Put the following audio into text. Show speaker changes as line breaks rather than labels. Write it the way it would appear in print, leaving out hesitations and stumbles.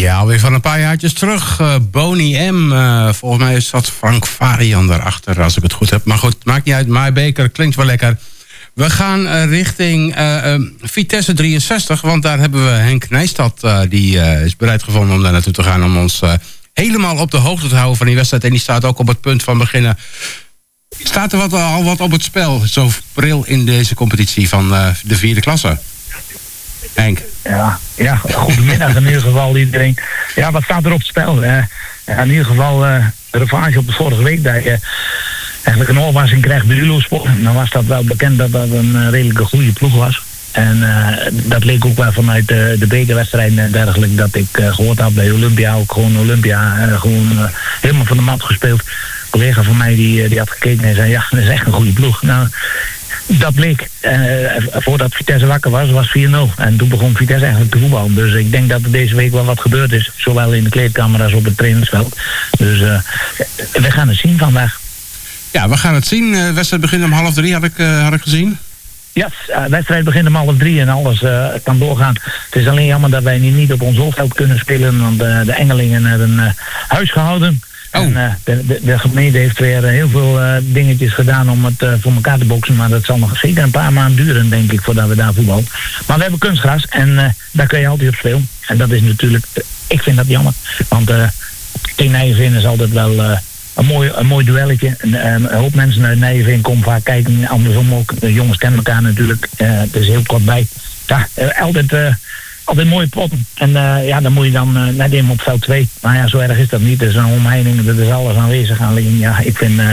Ja, alweer van een paar jaartjes terug. Boney M. Volgens mij is Frank Varian daarachter, als ik het goed heb. Maar goed, maakt niet uit. Maaibeker klinkt wel lekker. We gaan richting Vitesse 63. Want daar hebben we Henk Nijstad. Die is bereid gevonden om daar naartoe te gaan. Om ons helemaal op de hoogte te houden van die wedstrijd. En die staat ook op het punt van beginnen. Staat er al wat op het spel? Zo pril in deze competitie van de 4e klasse. Henk.
Ja, goedemiddag in ieder geval iedereen. Ja, wat staat er op het spel? In ieder geval revanche op de vorige week. Dat je eigenlijk een oorwassing krijgt bij Ulo-sport. Dan was dat wel bekend dat dat een redelijke goede ploeg was. En dat leek ook wel vanuit de bekerwedstrijden en dergelijke. Dat ik gehoord had bij Olympia. Ook gewoon Olympia helemaal van de mat gespeeld. Een collega van mij die had gekeken en zei, ja, dat is echt een goede ploeg. Nou, dat bleek, voordat Vitesse wakker was 4-0. En toen begon Vitesse eigenlijk te voetballen. Dus ik denk dat er deze week wel wat gebeurd is. Zowel in de kleedkamer als op het trainingsveld. Dus we gaan het zien vandaag.
Ja, we gaan het zien. De wedstrijd begint om 2:30, had ik gezien.
Ja, de wedstrijd begint om 2:30 en alles kan doorgaan. Het is alleen jammer dat wij niet op ons hoofdveld kunnen spelen. Want de Engelingen hebben huis gehouden. Oh. En de gemeente heeft weer heel veel dingetjes gedaan om het voor elkaar te boksen. Maar dat zal nog zeker een paar maanden duren, denk ik, voordat we daar voetballen. Maar we hebben kunstgras en daar kun je altijd op spelen. En dat is natuurlijk, ik vind dat jammer. Want tegen Nijveen is altijd wel een mooi duelletje. Een hoop mensen uit Nijveen komen vaak kijken. Andersom ook, de jongens kennen elkaar natuurlijk. Het is heel kort bij. Ja, altijd mooie potten. En dan moet je dan net in op veld 2. Maar ja, zo erg is dat niet. Er is een omheining, er is alles aanwezig. Alleen ja, ik vind